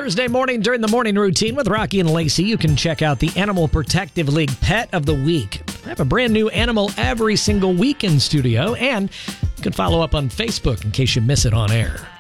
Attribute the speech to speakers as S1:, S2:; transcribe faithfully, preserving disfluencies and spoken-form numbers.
S1: Thursday morning during the morning routine with Rocky and Lacey, you can check out the Animal Protective League Pet of the Week. I have a brand new animal every single week in studio, and you can follow up on Facebook in case you miss it on air.